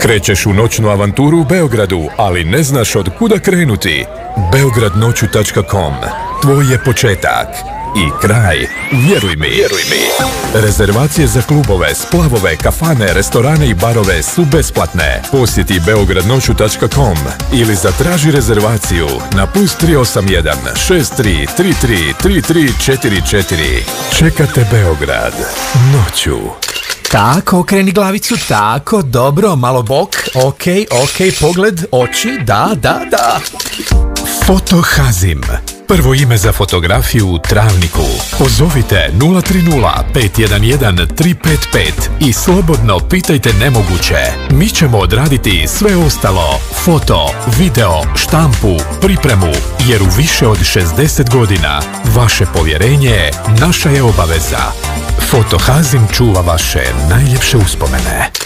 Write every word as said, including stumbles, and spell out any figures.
Krećeš u noćnu avanturu u Beogradu, ali ne znaš od kuda krenuti. beograd noću tačka com. Tvoj je početak i kraj. Vjeruj mi. Vjeruj mi. Rezervacije za klubove, splavove, kafane, restorane i barove su besplatne. Posjeti beograd noću tačka com ili zatraži rezervaciju na plus tri osam jedan šest tri tri tri tri tri četiri četiri. Čekate Beograd noću. Tako, okreni glavicu, tako, dobro, malo bok, ok, ok, pogled, oči, da, da, da. Fotohazim. Prvo ime za fotografiju u Travniku. Pozovite nula tri nula pet jedan jedan tri pet pet i slobodno pitajte nemoguće. Mi ćemo odraditi sve ostalo. Foto, video, štampu, pripremu. Jer u više od šezdeset godina vaše povjerenje naša je obaveza. Fotohazim čuva vaše najljepše uspomene.